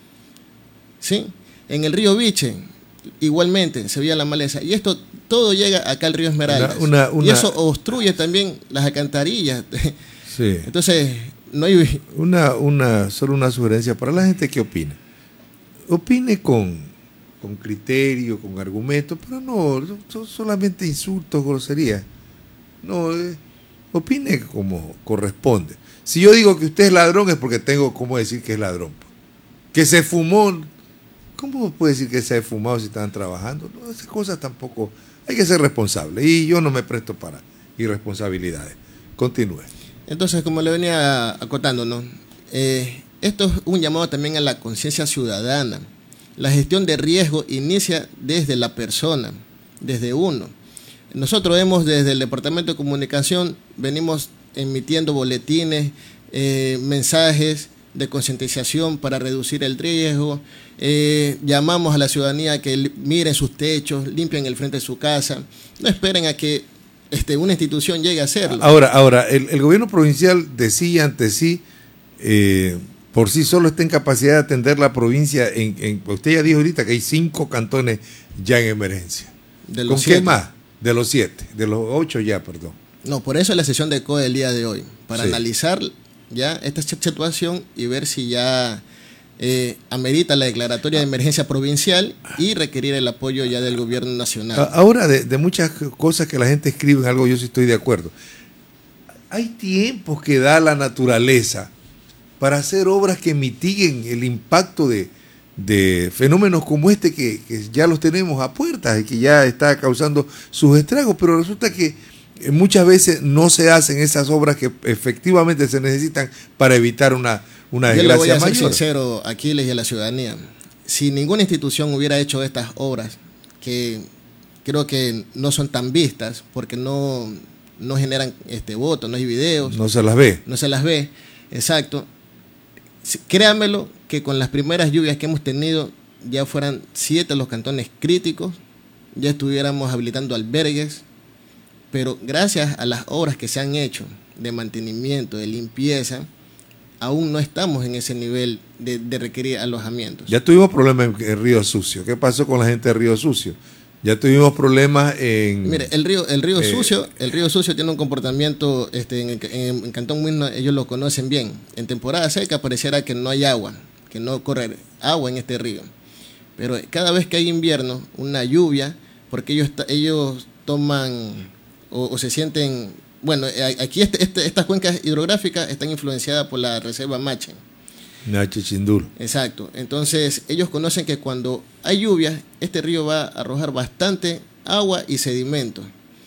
¿Sí? En el río Viche, igualmente, se veía la maleza. Y esto todo llega acá al río Esmeraldas. Y eso obstruye también las alcantarillas. Sí. Entonces, no hay... Solo una sugerencia para la gente que opina. Opine con criterio, con argumentos, pero no solamente insultos, groserías. No, opine como corresponde. Si yo digo que usted es ladrón es porque tengo cómo decir que es ladrón. Que se fumó, ¿cómo puede decir que se ha fumado si estaban trabajando? No, esas cosas tampoco, hay que ser responsable y yo no me presto para irresponsabilidades. Continúe. Entonces, como le venía acotando, ¿no? Esto es un llamado también a la conciencia ciudadana. La gestión de riesgo inicia desde la persona, desde uno. Nosotros desde el Departamento de Comunicación, venimos emitiendo boletines, mensajes de concientización para reducir el riesgo. Llamamos a la ciudadanía que miren sus techos, limpien el frente de su casa. No esperen a que una institución llegue a hacerlo. Ahora el gobierno provincial decía ante sí, por sí solo está en capacidad de atender la provincia. Usted ya dijo ahorita que hay 5 cantones ya en emergencia. ¿Con 7. Qué más? De los 7, de los 8 ya, perdón. No, por eso es la sesión de CODE el día de hoy, para analizar ya esta situación y ver si ya amerita la declaratoria de emergencia provincial y requerir el apoyo ya del gobierno nacional. Ahora, de muchas cosas que la gente escribe, en algo yo sí estoy de acuerdo. Hay tiempos que da la naturaleza para hacer obras que mitiguen el impacto de fenómenos como este que ya los tenemos a puertas y que ya está causando sus estragos, pero resulta que muchas veces no se hacen esas obras que efectivamente se necesitan para evitar una desgracia mayor. Yo le voy a ser sincero, Aquiles, y a la ciudadanía. Si ninguna institución hubiera hecho estas obras, que creo que no son tan vistas, porque no generan votos, no hay videos. No se las ve. No se las ve, exacto. Créanmelo que con las primeras lluvias que hemos tenido, ya fueran 7 los cantones críticos, ya estuviéramos habilitando albergues, pero gracias a las obras que se han hecho de mantenimiento, de limpieza, aún no estamos en ese nivel de requerir alojamientos. Ya tuvimos problemas en Río Sucio. ¿Qué pasó con la gente de Río Sucio? Ya tuvimos problemas en... Mire, el río Sucio tiene un comportamiento, en Cantón Muisne ellos lo conocen bien. En temporada seca pareciera que no hay agua, que no corre agua en este río. Pero cada vez que hay invierno, una lluvia, porque ellos toman o se sienten... Bueno, aquí estas cuencas hidrográficas están influenciadas por la reserva Mache. Nache Chindul. Exacto. Entonces, ellos conocen que cuando hay lluvias, este río va a arrojar bastante agua y sedimento.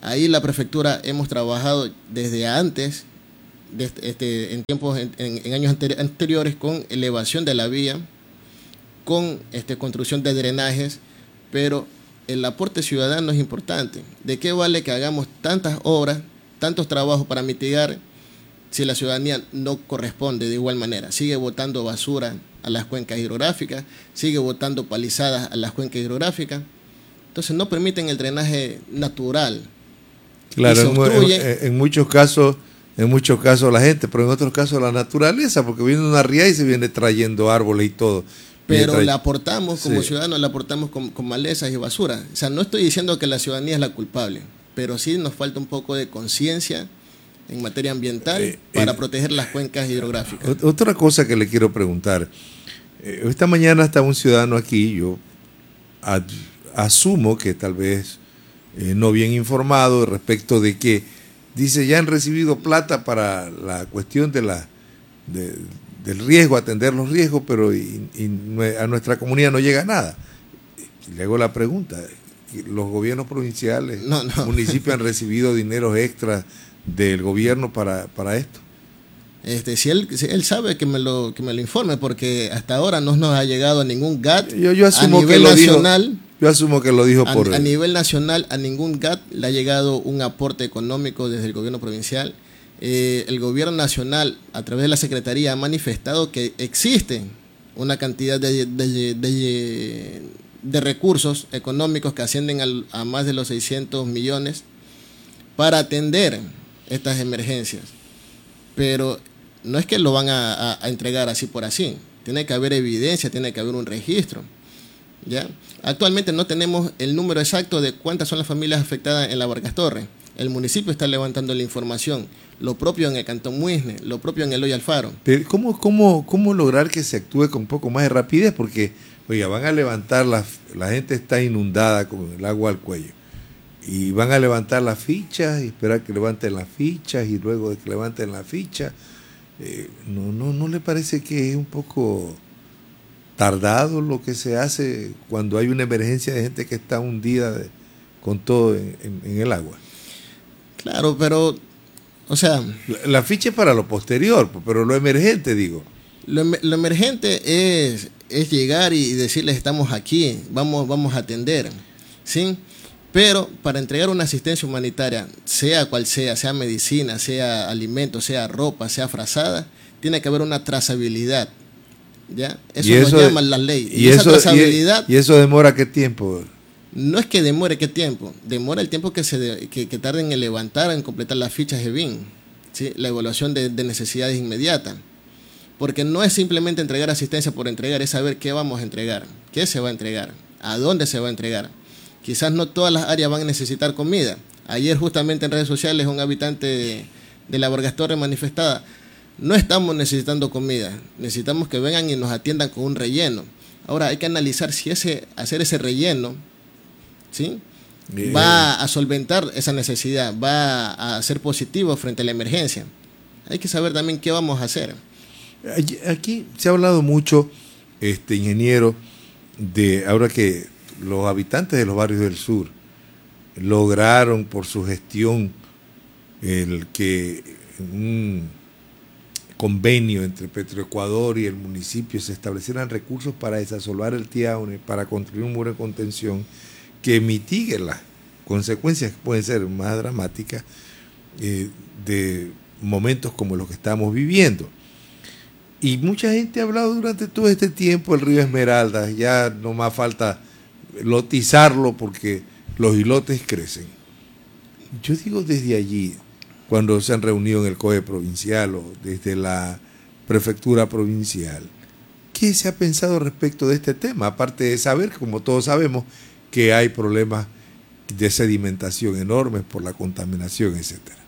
Ahí la prefectura hemos trabajado desde antes, en tiempos, en años anteriores, con elevación de la vía, con construcción de drenajes, pero el aporte ciudadano es importante. ¿De qué vale que hagamos tantas obras, tantos trabajos para mitigar si la ciudadanía no corresponde de igual manera? Sigue botando basura a las cuencas hidrográficas, sigue botando palizadas a las cuencas hidrográficas, entonces no permiten el drenaje natural. Claro, en muchos casos la gente, pero en otros casos la naturaleza, porque viene una ría y se viene trayendo árboles y todo. Pero le aportamos, como ciudadanos, le aportamos con malezas y basura. O sea, no estoy diciendo que la ciudadanía es la culpable, pero sí nos falta un poco de conciencia en materia ambiental para proteger las cuencas hidrográficas. Otra cosa que le quiero preguntar. Esta mañana estaba un ciudadano aquí, yo asumo que tal vez no bien informado respecto de que dice ya han recibido plata para la cuestión de del riesgo, atender los riesgos, pero a nuestra comunidad no llega nada. Le hago la pregunta, ¿los gobiernos provinciales, municipios han recibido dineros extras del gobierno para esto? Si él sabe que me lo informe, porque hasta ahora no nos ha llegado ningún GAT yo asumo a nivel nacional. Yo asumo que lo dijo por a nivel nacional, a ningún GAT le ha llegado un aporte económico desde el gobierno provincial. El gobierno nacional, a través de la Secretaría, ha manifestado que existe una cantidad de recursos económicos que ascienden a más de los 600 millones para atender estas emergencias. Pero no es que lo van a entregar así por así. Tiene que haber evidencia, tiene que haber un registro. ¿Ya? Actualmente no tenemos el número exacto de cuántas son las familias afectadas en la Vargas Torres. El municipio está levantando la información. Lo propio en el Cantón Muisne, lo propio en Eloy Alfaro. Pero ¿cómo lograr que se actúe con un poco más de rapidez? Porque, oiga, van a levantar, la gente está inundada con el agua al cuello. Y van a levantar las fichas y esperar que levanten las fichas y luego de que levanten las fichas. ¿No le parece que es un poco tardado lo que se hace cuando hay una emergencia de gente que está hundida con todo en el agua? Claro, pero, o sea... La ficha es para lo posterior, pero lo emergente, digo. Lo emergente es llegar y decirles estamos aquí, vamos a atender, ¿sí? Pero para entregar una asistencia humanitaria, sea cual sea medicina, sea alimento, sea ropa, sea frazada, tiene que haber una trazabilidad, ¿ya? Eso lo llaman la ley. ¿Y esa trazabilidad? ¿Y eso demora qué tiempo? No es que demore qué tiempo, demora el tiempo que tarden en levantar, en completar las fichas de BIN, ¿sí? La evaluación de necesidades inmediatas. Porque no es simplemente entregar asistencia por entregar, es saber qué vamos a entregar, qué se va a entregar, a dónde se va a entregar. Quizás no todas las áreas van a necesitar comida. Ayer justamente en redes sociales un habitante de la Vargas Torres manifestaba, no estamos necesitando comida, necesitamos que vengan y nos atiendan con un relleno. Ahora hay que analizar si hacer ese relleno, ¿sí? Va a solventar esa necesidad, va a ser positivo frente a la emergencia. Hay que saber también qué vamos a hacer. Aquí se ha hablado mucho, ingeniero, de ahora que los habitantes de los barrios del sur lograron por su gestión el que un convenio entre Petroecuador y el municipio se establecieran recursos para desasolvar el Tiaune, para construir un muro de contención que mitigue las consecuencias que pueden ser más dramáticas de momentos como los que estamos viviendo. Y mucha gente ha hablado durante todo este tiempo del río Esmeralda, ya no más falta lotizarlo porque los islotes crecen. Yo digo desde allí, cuando se han reunido en el COE provincial o desde la prefectura provincial, ¿qué se ha pensado respecto de este tema? Aparte de saber, como todos sabemos, que hay problemas de sedimentación enormes por la contaminación, etcétera.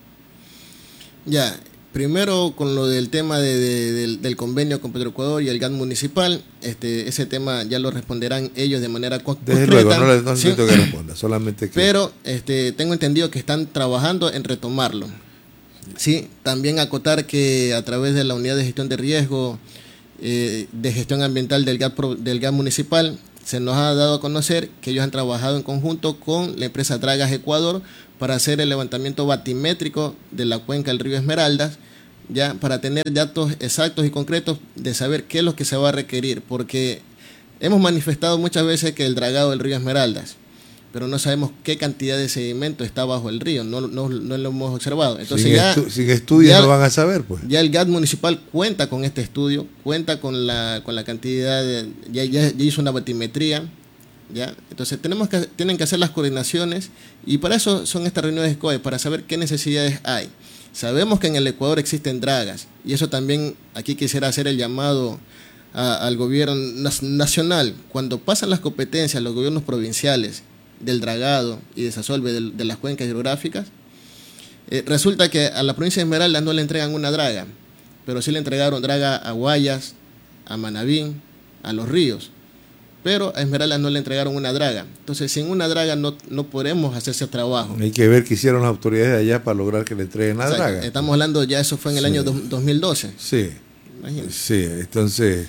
Ya, primero con lo del tema del convenio con Petroecuador y el GAT municipal, ese tema ya lo responderán ellos de manera concreta. Desde luego, no necesito que responda, solamente que... Pero tengo entendido que están trabajando en retomarlo. Sí, también acotar que a través de la unidad de gestión de riesgo, de gestión ambiental del GAT municipal, se nos ha dado a conocer que ellos han trabajado en conjunto con la empresa Dragas Ecuador para hacer el levantamiento batimétrico de la cuenca del río Esmeraldas, ya para tener datos exactos y concretos de saber qué es lo que se va a requerir, porque hemos manifestado muchas veces que el dragado del río Esmeraldas, pero no sabemos qué cantidad de sedimento está bajo el río, no lo hemos observado. Entonces sin estudios no van a saber, pues. Ya el GAT municipal cuenta con este estudio, cuenta con la cantidad ya hizo una batimetría, ya. Entonces tienen que hacer las coordinaciones, y para eso son estas reuniones de COE, para saber qué necesidades hay. Sabemos que en el Ecuador existen dragas, y eso también aquí quisiera hacer el llamado al gobierno nacional. Cuando pasan las competencias, los gobiernos provinciales, del dragado y desasolve de las cuencas hidrográficas, resulta que a la provincia de Esmeraldas no le entregan una draga, pero sí le entregaron draga a Guayas, a Manabí, a Los Ríos, pero a Esmeraldas no le entregaron una draga. Entonces, sin una draga no podemos hacer ese trabajo. Hay que ver qué hicieron las autoridades de allá para lograr que le entreguen la draga. Estamos hablando, ya eso fue en el año 2012. Sí. Imagínate. Sí, entonces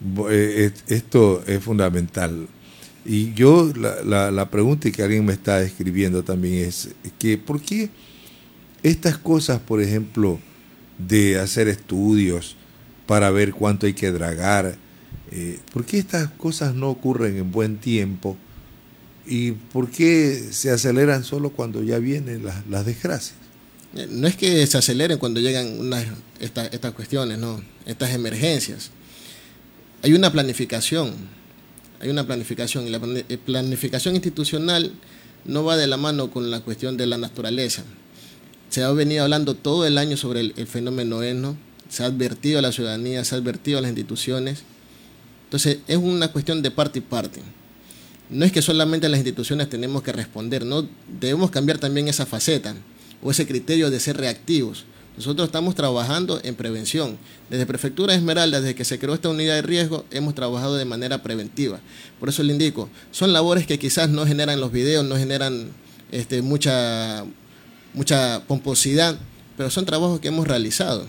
esto es fundamental. Y yo, la pregunta que alguien me está escribiendo también es que ¿por qué estas cosas, por ejemplo, de hacer estudios para ver cuánto hay que dragar, por qué estas cosas no ocurren en buen tiempo y por qué se aceleran solo cuando ya vienen las desgracias? No es que se aceleren cuando llegan estas cuestiones, no, estas emergencias. Hay una planificación. Hay una planificación, y la planificación institucional no va de la mano con la cuestión de la naturaleza. Se ha venido hablando todo el año sobre el fenómeno ESNO, se ha advertido a la ciudadanía, se ha advertido a las instituciones. Entonces, es una cuestión de parte y parte. No es que solamente las instituciones tenemos que responder, no, debemos cambiar también esa faceta o ese criterio de ser reactivos. Nosotros estamos trabajando en prevención. Desde Prefectura de Esmeraldas, desde que se creó esta unidad de riesgo, hemos trabajado de manera preventiva. Por eso le indico, son labores que quizás no generan los videos, no generan mucha pomposidad, pero son trabajos que hemos realizado.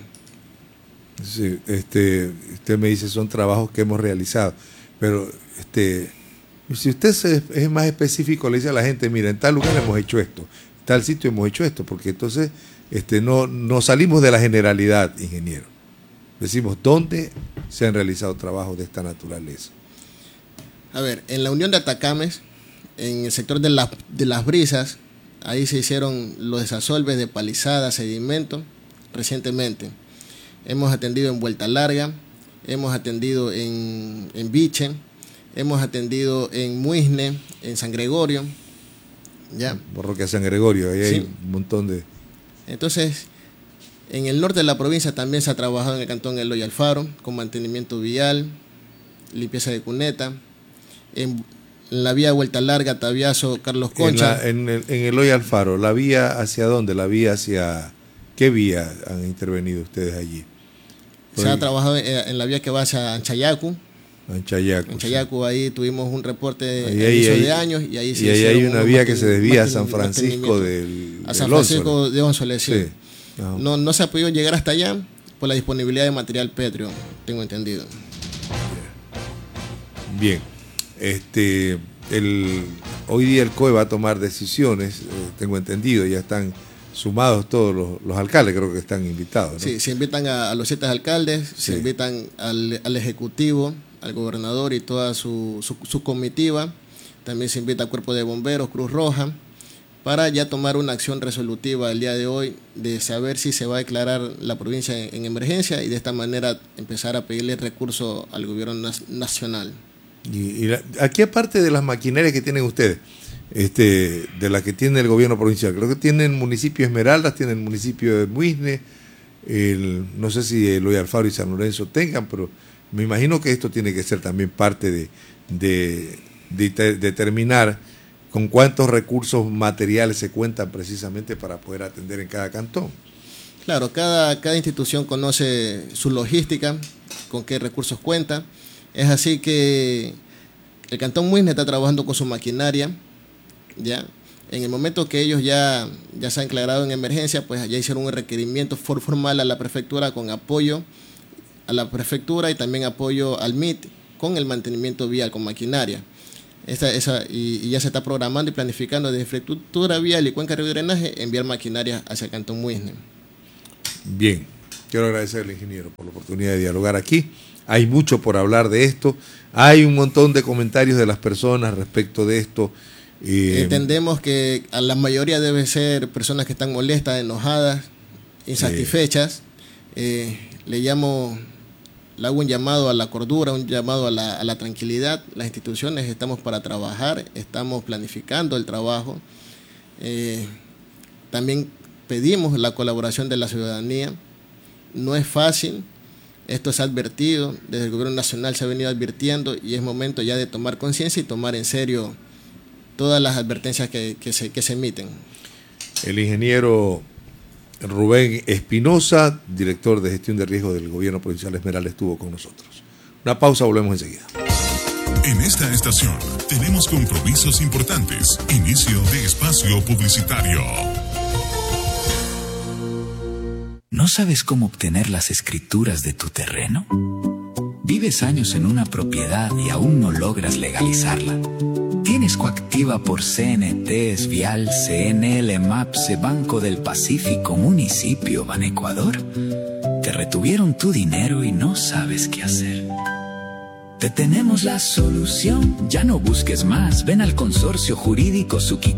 Sí, usted me dice son trabajos que hemos realizado, pero si usted es más específico, le dice a la gente, mira, en tal lugar hemos hecho esto, en tal sitio hemos hecho esto, porque entonces no salimos de la generalidad, ingeniero. Decimos dónde se han realizado trabajos de esta naturaleza. A ver, en la Unión de Atacames, en el sector de las brisas, ahí se hicieron los desasolves de palizadas, sedimento, recientemente. Hemos atendido en Vuelta Larga, hemos atendido en Viche, hemos atendido en Muisne, en San Gregorio. ¿Ya? Borroque San Gregorio, ahí hay un montón de... Entonces, en el norte de la provincia también se ha trabajado en el cantón Eloy Alfaro, con mantenimiento vial, limpieza de cuneta, en la vía Vuelta Larga, Tabiazo, Carlos Concha. En Eloy Alfaro, ¿la vía hacia dónde? ¿La vía hacia qué vía han intervenido ustedes allí? Se ha trabajado en la vía que va hacia Anchayacu. Anchayacu, ahí tuvimos un reporte de años y ahí hay una vía que se desvía a San Francisco a San Francisco de Ónsoles, sí. No se ha podido llegar hasta allá por la disponibilidad de material pétreo, tengo entendido. Bien, hoy día el COE va a tomar decisiones, tengo entendido, ya están sumados todos los alcaldes, creo que están invitados, ¿no? Sí, se invitan a los 7 alcaldes, se invitan al Ejecutivo, al gobernador y toda su comitiva. También se invita al Cuerpo de Bomberos, Cruz Roja, para ya tomar una acción resolutiva el día de hoy de saber si se va a declarar la provincia en emergencia y de esta manera empezar a pedirle recursos al gobierno nacional. Y aquí, aparte de las maquinarias que tienen ustedes, de la que tiene el gobierno provincial, creo que tienen el municipio de Esmeraldas, tienen el municipio de Muisne, no sé si Eloy Alfaro y San Lorenzo tengan, pero me imagino que esto tiene que ser también parte de determinar con cuántos recursos materiales se cuentan precisamente para poder atender en cada cantón. Claro, cada institución conoce su logística, con qué recursos cuenta. Es así que el Cantón Muisne está trabajando con su maquinaria, ¿ya? En el momento que ellos ya se han declarado en emergencia, pues ya hicieron un requerimiento formal a la prefectura con apoyo a la prefectura y también apoyo al MIT con el mantenimiento vial con maquinaria. Y ya se está programando y planificando de infraestructura vial y cuenca de drenaje enviar maquinaria hacia el Cantón Muisne. Bien, quiero agradecerle, ingeniero, por la oportunidad de dialogar aquí. Hay mucho por hablar de esto, hay un montón de comentarios de las personas respecto de esto. Entendemos que a la mayoría debe ser personas que están molestas, enojadas, insatisfechas. Le hago un llamado a la cordura, un llamado a la tranquilidad. Las instituciones estamos para trabajar, estamos planificando el trabajo. También pedimos la colaboración de la ciudadanía. No es fácil, esto se ha advertido, desde el gobierno nacional se ha venido advirtiendo y es momento ya de tomar conciencia y tomar en serio todas las advertencias que se emiten. El ingeniero Rubén Espinosa, director de gestión de riesgo del gobierno provincial de Esmeralda, estuvo con nosotros. Una pausa, volvemos enseguida. En esta estación tenemos compromisos importantes. Inicio de espacio publicitario. ¿No sabes cómo obtener las escrituras de tu terreno? ¿Vives años en una propiedad y aún no logras legalizarla? ¿Tienes coactiva por CNT, Vial, CNL, MAPSE, Banco del Pacífico, Municipio, Banecuador? Te retuvieron tu dinero y no sabes qué hacer. Te tenemos la solución, ya no busques más, ven al Consorcio Jurídico Suki